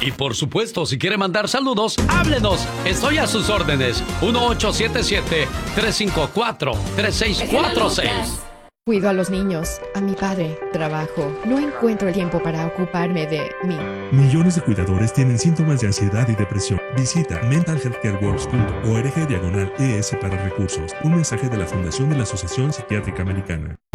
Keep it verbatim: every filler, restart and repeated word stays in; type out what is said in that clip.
Y por supuesto, si quiere mandar saludos, háblenos. Estoy a sus órdenes. uno ocho siete siete, tres cinco cuatro, tres seis cuatro seis. Cuido a los niños, a mi padre, trabajo. No encuentro el tiempo para ocuparme de mí. Millones de cuidadores tienen síntomas de ansiedad y depresión. Visita mental health care works punto org diagonal E S para recursos. Un mensaje de la Fundación de la Asociación Psiquiátrica Americana.